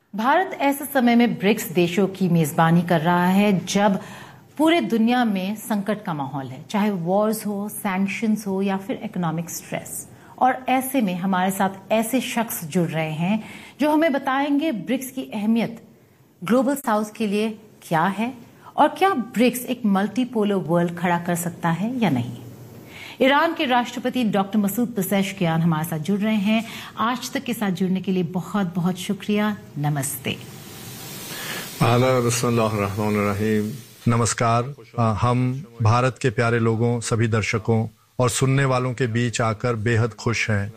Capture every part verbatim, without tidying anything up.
भारत ऐसे समय में ब्रिक्स देशों की मेजबानी कर रहा है जब पूरे दुनिया में संकट का माहौल है, चाहे वॉर्स हो, सैंक्शंस हो या फिर इकोनॉमिक स्ट्रेस। और ऐसे में हमारे साथ ऐसे शख्स जुड़ रहे हैं जो हमें बताएंगे ब्रिक्स की अहमियत ग्लोबल साउथ के लिए क्या है और क्या ब्रिक्स एक मल्टीपोलर वर्ल्ड खड़ा कर सकता है या नहीं। ईरान के राष्ट्रपति डॉक्टर मसूद पेज़ेश्कियान हमारे साथ जुड़ रहे हैं। आज तक के साथ जुड़ने के लिए बहुत बहुत शुक्रिया। नमस्ते। नमस्कार। हम भारत के प्यारे लोगों, सभी दर्शकों और सुनने वालों के बीच आकर बेहद खुश हैं।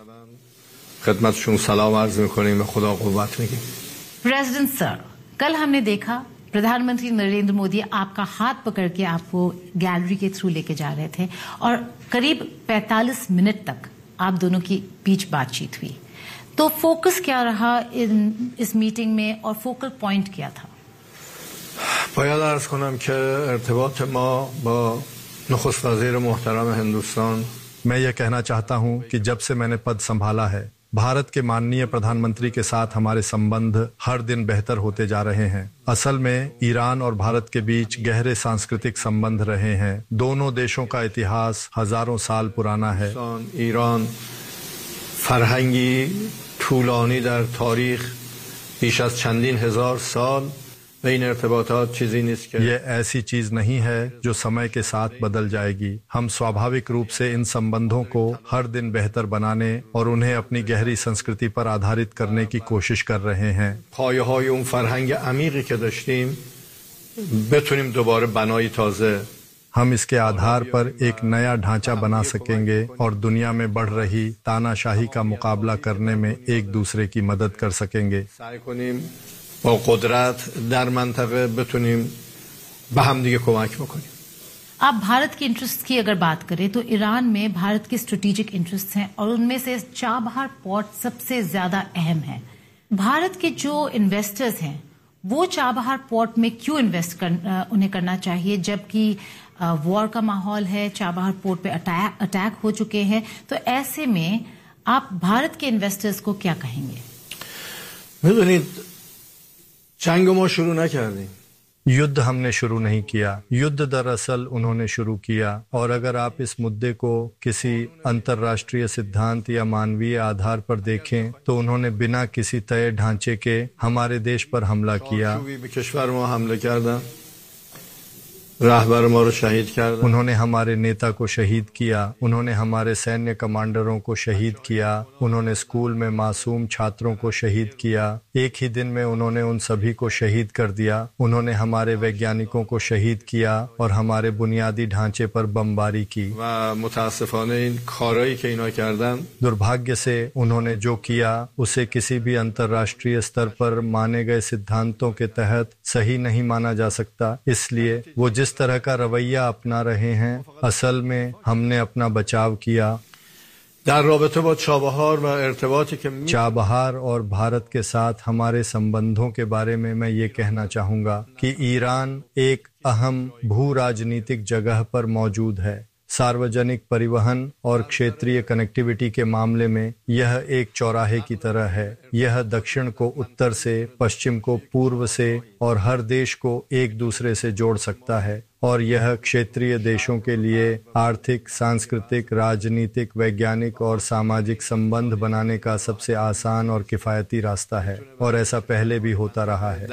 प्रेसिडेंट सर, कल हमने देखा प्रधानमंत्री नरेंद्र मोदी आपका हाथ पकड़ के आपको गैलरी के थ्रू लेके जा रहे थे और करीब पैंतालीस मिनट तक आप दोनों की बीच बातचीत हुई। तो फोकस क्या रहा इन इस मीटिंग में और फोकल पॉइंट क्या था? باید عرض کنم که ارتباط ما با نخست وزیر محترم हिंदुस्तान मैं यह कहना चाहता हूं कि जब से मैंने पद संभाला है, भारत के माननीय प्रधानमंत्री के साथ हमारे संबंध हर दिन बेहतर होते जा रहे हैं। असल में ईरान और भारत के बीच गहरे सांस्कृतिक संबंध रहे हैं। दोनों देशों का इतिहास हजारों साल पुराना है। ईरान فرهنگی طولانی در تاریخ بیش از چندین هزار سال इन ارتباطات चीज़ نیست که ये ऐसी चीज नहीं है जो समय के साथ बदल जाएगी। हम स्वाभाविक रूप से इन संबंधों को हर दिन बेहतर बनाने और उन्हें अपनी गहरी संस्कृति पर आधारित करने की कोशिश कर रहे हैं। پایه‌های اون فرهنگ عمیقی که داشتیم بتونیم دوباره بنای تازه हम इसके आधार पर एक नया ढांचा बना सकेंगे और दुनिया में बढ़ रही तानाशाही का मुकाबला करने में एक दूसरे की मदद कर सकेंगे। با قدرت در منطقه بتونیم به هم دیگه کمک بکنیم. आप भारत के इंटरेस्ट की अगर बात करें तो ईरान में भारत के स्ट्रेटेजिक इंटरेस्ट हैं और उनमें से चाबहार पोर्ट सबसे ज्यादा अहम है। भारत के जो इन्वेस्टर्स हैं वो चाबहार पोर्ट में क्यों इन्वेस्ट कर, उन्हें करना चाहिए जबकि वॉर का माहौल है, चाबहार पोर्ट पे अटैक अटैक हो चुके हैं। तो ऐसे में आप भारत के इन्वेस्टर्स को क्या कहेंगे? जंग ما शुरू न करें। युद्ध हमने शुरू नहीं किया, युद्ध दरअसल उन्होंने शुरू किया। और अगर आप इस मुद्दे को किसी अंतर्राष्ट्रीय सिद्धांत या मानवीय आधार पर देखें तो उन्होंने बिना किसी तय ढांचे के हमारे देश पर हमला किया। रहबर मारो शहीद कर उन्होंने हमारे नेता को शहीद किया, उन्होंने हमारे सैन्य कमांडरों को शहीद किया, उन्होंने स्कूल में मासूम छात्रों को शहीद किया। एक ही दिन में उन्होंने उन सभी को शहीद कर दिया। उन्होंने हमारे वैज्ञानिकों को शहीद किया और हमारे बुनियादी ढांचे पर बमबारी की। दुर्भाग्य से उन्होंने जो किया उसे किसी भी अंतर्राष्ट्रीय स्तर पर माने गए सिद्धांतों के तहत सही नहीं माना जा सकता। इसलिए वो जिस तरह का रवैया अपना रहे हैं, असल में हमने अपना बचाव किया। चाबहार और भारत के साथ हमारे संबंधों के बारे में मैं ये कहना चाहूंगा कि ईरान एक अहम भू राजनीतिक जगह पर मौजूद है। सार्वजनिक परिवहन और क्षेत्रीय कनेक्टिविटी के मामले में यह एक चौराहे की तरह है। यह दक्षिण को उत्तर से, पश्चिम को पूर्व से और हर देश को एक दूसरे से जोड़ सकता है। और यह क्षेत्रीय देशों के लिए आर्थिक, सांस्कृतिक, राजनीतिक, वैज्ञानिक और सामाजिक संबंध बनाने का सबसे आसान और किफायती रास्ता है और ऐसा पहले भी होता रहा है।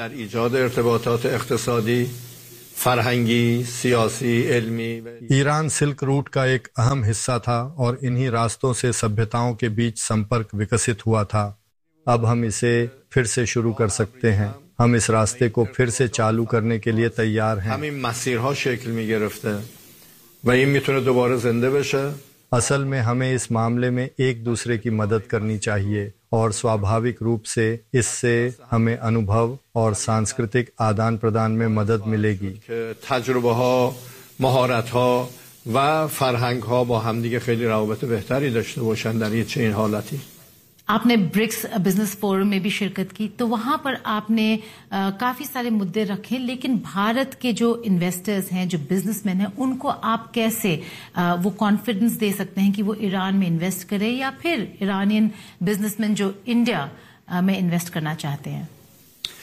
फरहंगी, सियासी, इल्मी ईरान सिल्क रूट का एक अहम हिस्सा था और इन्हीं रास्तों से सभ्यताओं के बीच संपर्क विकसित हुआ था। अब हम इसे फिर से शुरू कर सकते हैं। हम इस रास्ते को फिर से चालू करने के लिए तैयार हैं। همین مسیرها شکل می‌گرفته و این میتونه دوباره زنده بشه। असल में हमें इस मामले में एक दूसरे की मदद करनी चाहिए और स्वाभाविक रूप से इससे हमें अनुभव और सांस्कृतिक आदान प्रदान में मदद मिलेगी। तजुर्बे‌ها، مهارت‌ها و فرهنگ‌ها با همدیگه خیلی روابط بهتری داشته باشن در یه چنین حالتی। आपने ब्रिक्स बिजनेस फोरम में भी शिरकत की तो वहां पर आपने आ, काफी सारे मुद्दे रखे, लेकिन भारत के जो इन्वेस्टर्स हैं, जो बिजनेसमैन हैं, उनको आप कैसे आ, वो कॉन्फिडेंस दे सकते हैं कि वो ईरान में इन्वेस्ट करें या फिर ईरानियन बिजनेसमैन जो इंडिया में इन्वेस्ट करना चाहते हैं?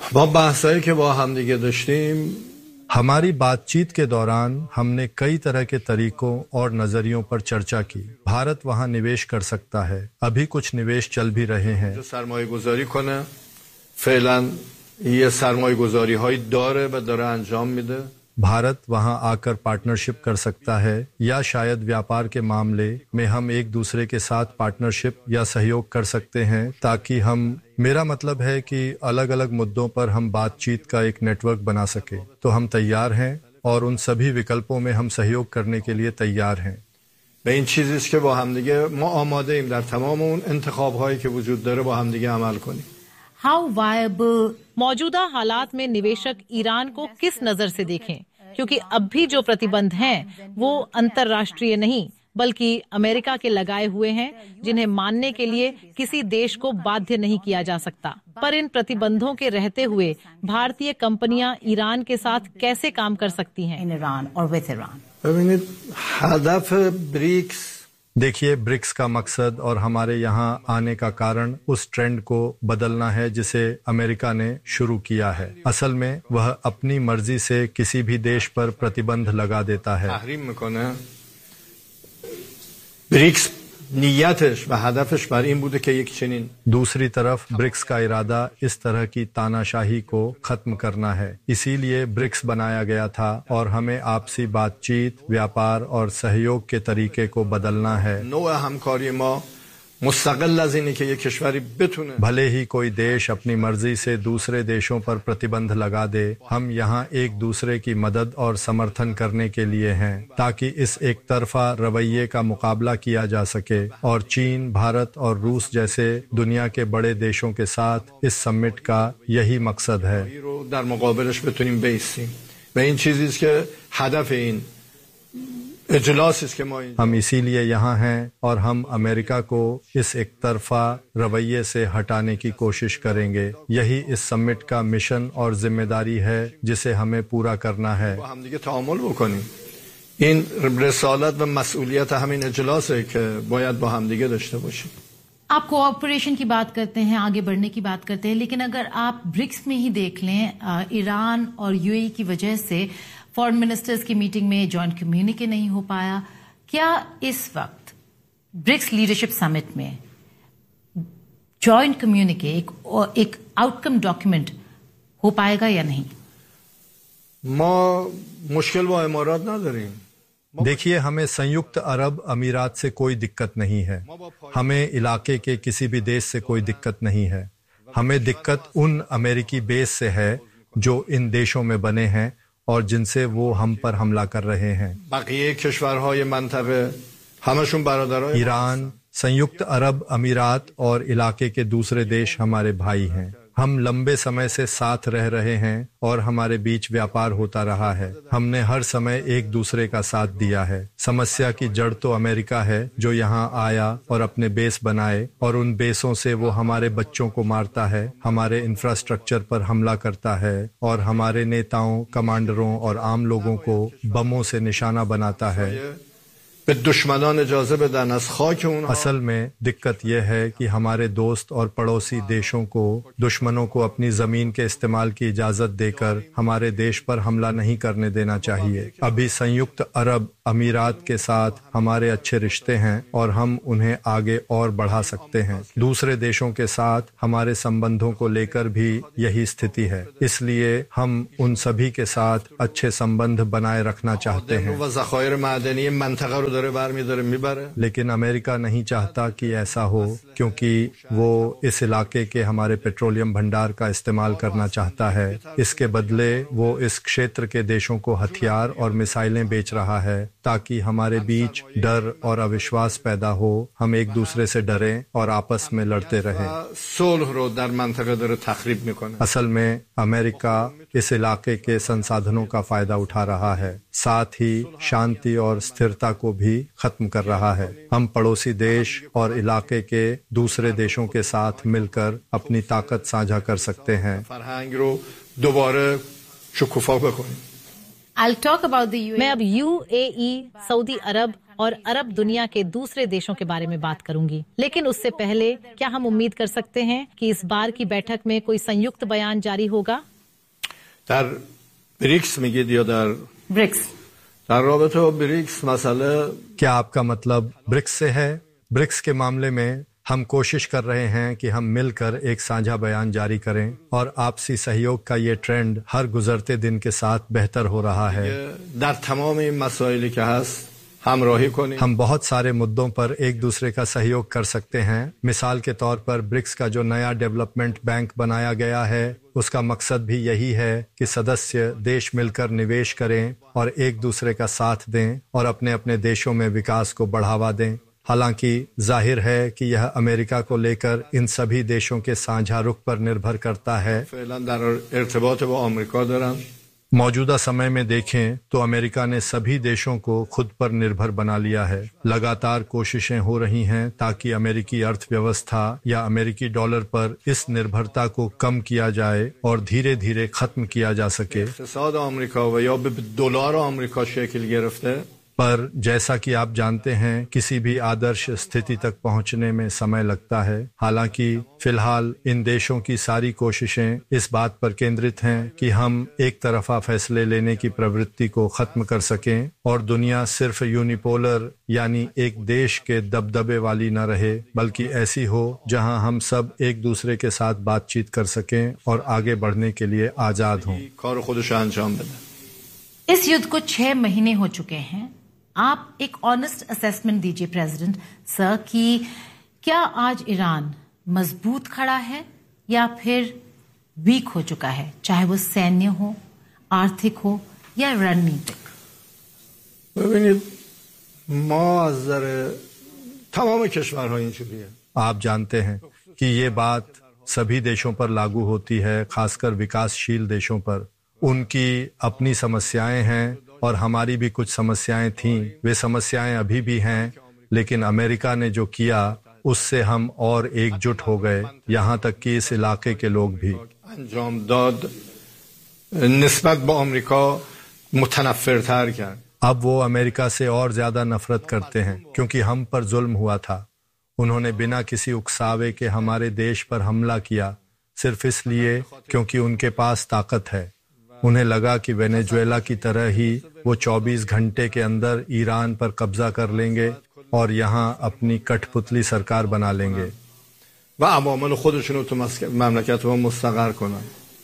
با بحثایی که با هم دیگه داشتیم हमारी बातचीत के दौरान हमने कई तरह के तरीकों और नजरियों पर चर्चा की। भारत वहां निवेश कर सकता है, अभी कुछ निवेश चल भी रहे हैं। जो सरमाये गुजारी کنه فعلا ये सरमाये गुजारी هایی داره و داره انجام میده। भारत वहां आकर पार्टनरशिप कर सकता है या शायद व्यापार के मामले में हम एक दूसरे के साथ पार्टनरशिप या सहयोग कर सकते हैं, ताकि हम मेरा मतलब है कि अलग अलग मुद्दों पर हम बातचीत का एक नेटवर्क बना सके। तो हम तैयार हैं और उन सभी विकल्पों में हम सहयोग करने के लिए तैयार हैं। و این چیزی است که با هم دیگه ما آماده ایم در تمام اون انتخاب‌هایی که وجود داره با هم دیگه عمل کنیم. How viable मौजूदा हालात में निवेशक ईरान को किस नजर से देखें, क्योंकि अब भी जो प्रतिबंध हैं वो अंतर्राष्ट्रीय नहीं बल्कि अमेरिका के लगाए हुए हैं, जिन्हें मानने के लिए किसी देश को बाध्य नहीं किया जा सकता। पर इन प्रतिबंधों के रहते हुए भारतीय कंपनियां ईरान के साथ कैसे काम कर सकती हैं? in Iran or with Iran? ببینید هدف BRICS देखिए, ब्रिक्स का मकसद और हमारे यहाँ आने का कारण उस ट्रेंड को बदलना है जिसे अमेरिका ने शुरू किया है। असल में वह अपनी मर्जी से किसी भी देश पर प्रतिबंध लगा देता है। تحریم میکنه ब्रिक्स نیتش و هدفش بر این بوده که یک چنین दूसरी तरफ ब्रिक्स का इरादा इस तरह की तानाशाही को खत्म करना है। इसीलिए ब्रिक्स बनाया गया था और हमें आपसी बातचीत, व्यापार और सहयोग के तरीके को बदलना है। نوع همکاری ما مستقل از اینه که یک کشوری بتونه भले ही कोई देश अपनी मर्जी से दूसरे देशों पर प्रतिबंध लगा दे, हम यहाँ एक दूसरे की मदद और समर्थन करने के लिए हैं, ताकि इस एक तरफा रवैये का मुकाबला किया जा सके। और चीन, भारत और रूस जैसे दुनिया के बड़े देशों के साथ इस समिट का यही मकसद है। رو در مقابلش بتونیم بیستیم و این چیزی است که هدف این اجلاس است که ما हम इसीलिए यहाँ हैं और हम अमेरिका को इस एक तरफा रवैये से हटाने की कोशिश करेंगे। यही इस समिट का मिशन और जिम्मेदारी है जिसे हमें पूरा करना है। با هم دیگه تعامل بکنیم. این رسالت و مسئولیت همین اجلاسه که باید با هم دیگه داشته باشیم. आप कोऑपरेशन की बात करते हैं, आगे बढ़ने की बात करते हैं, लेकिन अगर आप ब्रिक्स में ही देख लें, ईरान और यूएई की वजह से फॉरेन मिनिस्टर्स की मीटिंग में जॉइंट कम्युनिके नहीं हो पाया। क्या इस वक्त ब्रिक्स लीडरशिप समिट में जॉइंट कम्युनिके एक, एक आउटकम डॉक्यूमेंट हो पाएगा या नहीं? ما مشکل با امارات نداریم. देखिए, हमें संयुक्त अरब अमीरात से कोई दिक्कत नहीं है। हमें इलाके के किसी भी देश से कोई दिक्कत नहीं है। हमें दिक्कत उन अमेरिकी बेस से है जो इन देशों में बने हैं और जिनसे वो हम पर हमला कर रहे हैं। بقیه کشورهای منطقه همشون برادرای ईरान, संयुक्त अरब अमीरात और इलाके के दूसरे देश हमारे भाई हैं। हम लंबे समय से साथ रह रहे हैं और हमारे बीच व्यापार होता रहा है। हमने हर समय एक दूसरे का साथ दिया है। समस्या की जड़ तो अमेरिका है, जो यहाँ आया और अपने बेस बनाए और उन बेसों से वो हमारे बच्चों को मारता है, हमारे इंफ्रास्ट्रक्चर पर हमला करता है और हमारे नेताओं, कमांडरों और आम लोगों को बमों से निशाना बनाता है। به دشمنان اجازه بدن از خاک اونها असल में दिक्कत यह है कि हमारे दोस्त और पड़ोसी देशों को दुश्मनों को अपनी जमीन के इस्तेमाल की इजाजत देकर हमारे देश पर हमला नहीं करने देना चाहिए। अभी संयुक्त अरब अमीरात के साथ हमारे अच्छे रिश्ते हैं और हम उन्हें आगे और बढ़ा सकते हैं। दूसरे देशों के साथ हमारे संबंधों को लेकर भी यही स्थिति है, इसलिए हम उन सभी के साथ अच्छे संबंध बनाए रखना चाहते हैं। و ذخایر معدنی منطقه رو داره برمی‌داره میبره. लेकिन अमेरिका नहीं चाहता कि ऐसा हो, क्योंकि वो इस इलाके के हमारे पेट्रोलियम भंडार का इस्तेमाल करना चाहता है। इसके बदले वो इस क्षेत्र के देशों को हथियार और मिसाइलें बेच रहा है, ताकि हमारे बीच डर और अविश्वास पैदा हो, हम एक दूसरे से डरें और आपस में लड़ते रहें। صلح رو در منطقه داره تخریب میکنه. असल में अमेरिका इस इलाके के संसाधनों का फायदा उठा रहा है, साथ ही शांति और स्थिरता को भी खत्म कर रहा है। हम पड़ोसी देश और इलाके के दूसरे देशों के साथ मिलकर अपनी ताकत साझा कर सकते हैं। فرهنگ رو دوباره شکوفا بکنیم. I'll talk about the U A E. मैं अब यूएई, सऊदी अरब और अरब दुनिया के दूसरे देशों के बारे में बात करूंगी। लेकिन उससे पहले क्या हम उम्मीद कर सकते हैं कि इस बार की बैठक में कोई संयुक्त बयान जारी होगा? در ब्रिक्स میگید یا در ब्रिक्स در رابطه با ब्रिक्स मसला क्या आपका मतलब ब्रिक्स से है? ब्रिक्स के मामले में हम कोशिश कर रहे हैं कि हम मिलकर एक साझा बयान जारी करें और आपसी सहयोग का ये ट्रेंड हर गुजरते दिन के साथ बेहतर हो रहा है। در تمام این مسائلی که هست همراهی کنیم। हम बहुत सारे मुद्दों पर एक दूसरे का सहयोग कर सकते हैं। मिसाल के तौर पर ब्रिक्स का जो नया डेवलपमेंट बैंक बनाया गया है, उसका मकसद भी यही है कि सदस्य देश मिलकर निवेश करें और एक दूसरे का साथ दें और अपने अपने देशों में विकास को बढ़ावा दें। हालांकि जाहिर है कि यह अमेरिका को लेकर इन सभी देशों के साझा रुख पर निर्भर करता है। فعلا در ارتباط با آمریکا دارم। मौजूदा समय में देखें तो अमेरिका ने सभी देशों को खुद पर निर्भर बना लिया है। लगातार कोशिशें हो रही हैं ताकि अमेरिकी अर्थव्यवस्था या अमेरिकी डॉलर पर इस निर्भरता को कम किया जाए और धीरे धीरे खत्म किया जा सके। اقتصاد آمریکا و یا به دلار آمریکا شکل گرفته। पर जैसा कि आप जानते हैं किसी भी आदर्श स्थिति तक पहुंचने में समय लगता है। हालांकि फिलहाल इन देशों की सारी कोशिशें इस बात पर केंद्रित हैं कि हम एक तरफा फैसले लेने की प्रवृत्ति को खत्म कर सकें और दुनिया सिर्फ यूनिपोलर यानी एक देश के दबदबे वाली न रहे, बल्कि ऐसी हो जहां हम सब एक दूसरे के साथ बातचीत कर सकें और आगे बढ़ने के लिए आजाद हों। کار خودش انجام بده। इस युद्ध को छह महीने हो चुके हैं। आप एक ऑनेस्ट असेसमेंट दीजिए प्रेसिडेंट सर कि क्या आज ईरान मजबूत खड़ा है या फिर वीक हो चुका है, चाहे वो सैन्य हो, आर्थिक हो या रणनीतिक? ببینید ما از نظر تمام کشورها اینجوریه। आप जानते हैं कि ये बात सभी देशों पर लागू होती है, खासकर विकासशील देशों पर। उनकी अपनी समस्याएं हैं और हमारी भी कुछ समस्याएं थीं। वे समस्याएं अभी भी हैं, लेकिन अमेरिका ने जो किया उससे हम और एकजुट हो गए, यहाँ तक कि इस इलाके के लोग भी। انجام داد نسبت به آمریکا متنفرتر کرد। अब वो अमेरिका से और ज्यादा नफरत करते हैं क्योंकि हम पर जुल्म हुआ था। उन्होंने बिना किसी उकसावे के हमारे देश पर हमला किया, सिर्फ इसलिए क्योंकि उनके पास ताकत है। उन्हें लगा कि वेनेजुएला की तरह ही वो चौबीस घंटे के अंदर ईरान पर कब्जा कर लेंगे और यहाँ अपनी कठपुतली सरकार बना लेंगे و عوامل خودشون رو تو مملکت ما مستقر کنن।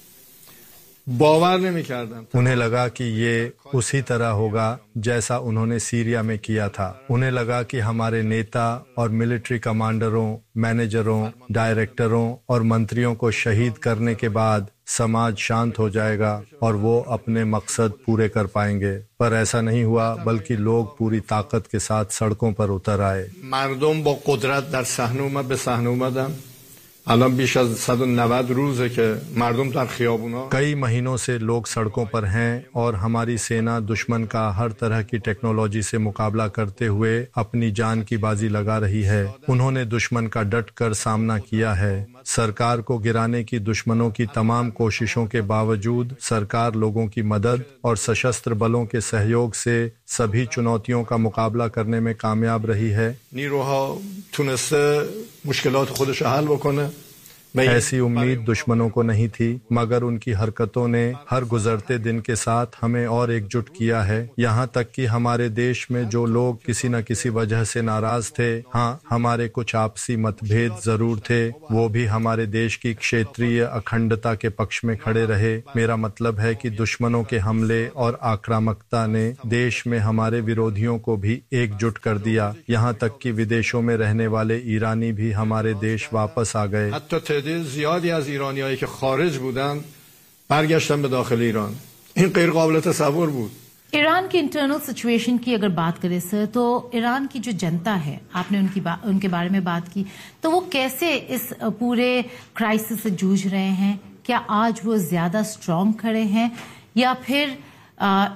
باور نمی‌کردن। उन्हें लगा कि ये उसी तरह होगा जैसा उन्होंने सीरिया में किया था। उन्हें लगा कि हमारे नेता और मिलिट्री कमांडरों, मैनेजरों, डायरेक्टरों और मंत्रियों को शहीद करने के बाद समाज शांत हो जाएगा और वो अपने मकसद पूरे कर पाएंगे, पर ऐसा नहीं हुआ, बल्कि लोग पूरी ताकत के साथ सड़कों पर उतर आए। مردم با قدرت در صحنه اومد به صحنه اومدن। الان بیش از صد و نود روزه که مردم در خیابونا कई महीनों से लोग सड़कों पर हैं और हमारी सेना दुश्मन का हर तरह की टेक्नोलॉजी से मुकाबला करते हुए अपनी जान की बाजी लगा रही है। उन्होंने दुश्मन का डट कर सामना किया है। सरकार को गिराने की दुश्मनों की तमाम कोशिशों के बावजूद सरकार लोगों की मदद और सशस्त्र बलों के सहयोग से सभी चुनौतियों का मुकाबला करने में कामयाब रही है। نیروها تونسته مشکلات خودش حل بکنه। ऐसी उम्मीद दुश्मनों को नहीं थी, मगर उनकी हरकतों ने हर गुजरते दिन के साथ हमें और एकजुट किया है। यहाँ तक कि हमारे देश में जो लोग किसी न किसी वजह से नाराज थे, हाँ, हमारे कुछ आपसी मतभेद जरूर थे, वो भी हमारे देश की क्षेत्रीय अखंडता के पक्ष में खड़े रहे। मेरा मतलब है कि दुश्मनों के हमले और आक्रामकता ने देश में हमारे विरोधियों को भी एकजुट कर दिया। यहाँ तक कि विदेशों में रहने वाले ईरानी भी हमारे देश वापस आ गए। تعداد زیادی از ایرانیایی که خارج بودن برگشتن به داخل ایران। این غیر قابل تصور بود। ईरान की इंटरनल सिचुएशन की अगर बात करें सर, तो ईरान की जो जनता है, आपने उनकी उनके बारे में बात की, तो वो कैसे इस पूरे क्राइसिस से जूझ रहे हैं? क्या आज वो ज्यादा स्ट्रांग खड़े हैं या फिर